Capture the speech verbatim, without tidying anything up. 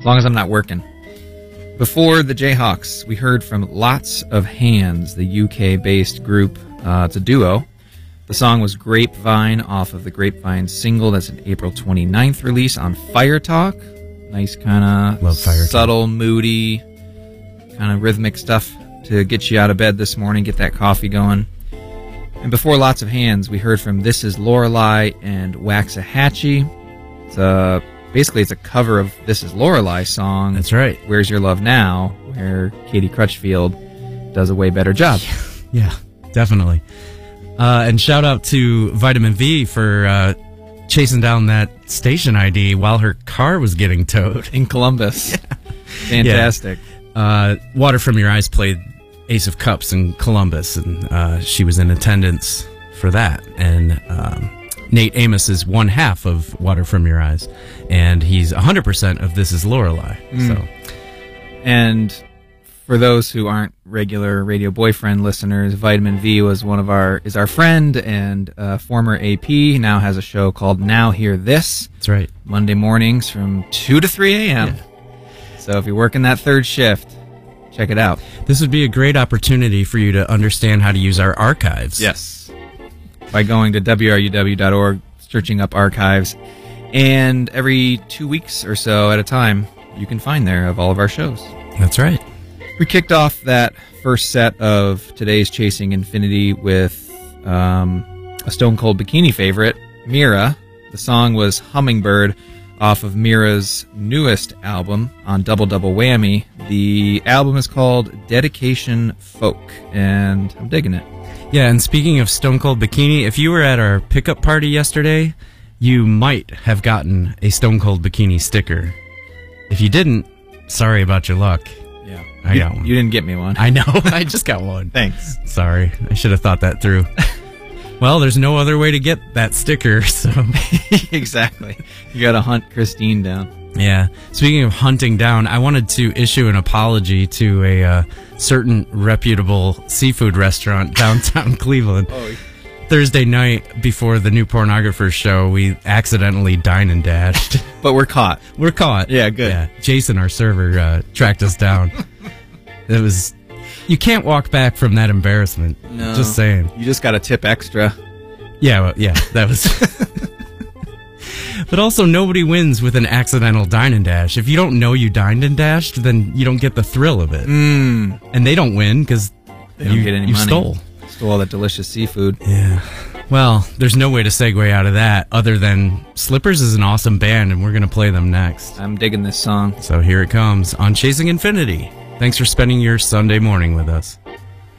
long as I'm not working. Before the Jayhawks, we heard from Lots of Hands, the U K-based group. Uh, it's a duo. The song was Grapevine off of the Grapevine single. That's an April twenty-ninth release on Fire Talk. Nice kind of subtle, moody, kind of rhythmic stuff to get you out of bed this morning, get that coffee going. And before Lots of Hands, we heard from This Is Lorelei and Waxahachie. It's a... Basically, it's a cover of This Is Lorelei's song. That's right. Where's Your Love Now, where Katie Crutchfield does a way better job. Yeah, definitely. Uh, and shout out to Vitamin V for uh, chasing down that station I D while her car was getting towed. In Columbus. Yeah. Fantastic. Yeah. Uh, Water From Your Eyes played Ace of Cups in Columbus, and uh, she was in attendance for that. And... Um, Nate Amos is one half of Water From Your Eyes, and he's one hundred percent of This Is Lorelei. Mm. So, and for those who aren't regular Radio Boyfriend listeners, Vitamin V was one of our is our friend and uh, former A P. Now has a show called Now Hear This. That's right. Monday mornings from two to three a.m. Yeah. So if you're working that third shift, check it out. This would be a great opportunity for you to understand how to use our archives. Yes. By going to W R U W dot org, searching up archives, and every two weeks or so at a time, you can find there of all of our shows. That's right. We kicked off that first set of today's Chasing Infinity with um, a Stone Cold Bikini favorite, Mira. The song was Hummingbird off of Mira's newest album on Double Double Whammy. The album is called Dedication Folk, and I'm digging it. Yeah, and speaking of Stone Cold Bikini, if you were at our pickup party yesterday, you might have gotten a Stone Cold Bikini sticker. If you didn't, sorry about your luck. Yeah, I you, got one. You didn't get me one. I know. I just got one. Thanks. Sorry. I should have thought that through. Well, there's no other way to get that sticker, so... Exactly. You got to hunt Christine down. Yeah. Speaking of hunting down, I wanted to issue an apology to a uh, certain reputable seafood restaurant downtown Cleveland. Oh. Thursday night before the New Pornographers show, we accidentally dine and dashed. But we're caught. We're caught. Yeah, good. Yeah. Jason, our server, uh, tracked us down. It was... You can't walk back from that embarrassment. No. Just saying. You just got to tip extra. Yeah, well, yeah, that was... But also, nobody wins with an accidental dine and dash. If you don't know you dined and dashed, then you don't get the thrill of it. Mm. And they don't win because they don't you, get any you money. stole. Stole all that delicious seafood. Yeah. Well, there's no way to segue out of that other than Slippers is an awesome band, and we're going to play them next. I'm digging this song. So here it comes on Chasing Infinity. Thanks for spending your Sunday morning with us.